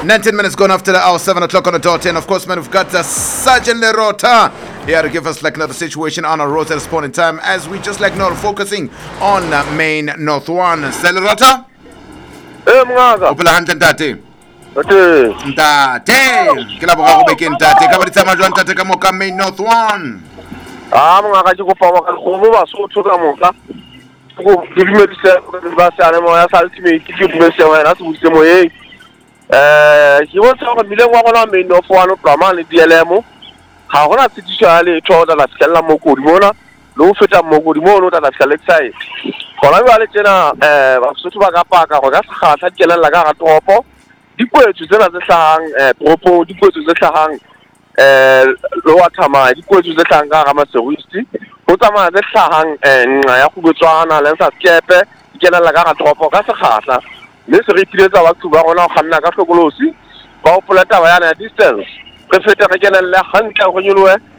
19 minutes gone after the hour, 7 o'clock on the dot. And of course, man, we've got Sergeant Lerota here to give us like another situation on our road at this point in time as we just like now focusing on main North 1. Lerota? Opela hantle ntate. Ntate, ke la boga go bekeng ntate. Ka ba ditsamaya jwa ntate ka mo ka main North 1. Mongaka ke kopa ba go ba so thoka moka. Go dimedisa ba sa le mo ya sa ultimate ke dimedisa wena se butse moyeng. Ke botsa go bile wa gona main North 1 plama le DLM. Ha gona tshitiso le thoda la tshela mo go dimona. Lo feta mo go dimona ta la tshela excited. Gona ba le tsena ba sotho ba ka paka go ka kgatha kela la ka ga topo. Dipoetso tsena tse hlahang propo dipoetso tse hlahang lo wa thama dipoetso tse hlahang ka ga maserwisti go tsamaya tse hlahang nqa ya go botswana le sa skepe kena la ka ga topo ka sekgatla le se re tiletsa ba tsuba gona go khanna ka hlokolosi ba o poleta ba yana distance re fete re kena le gantla go nyolowe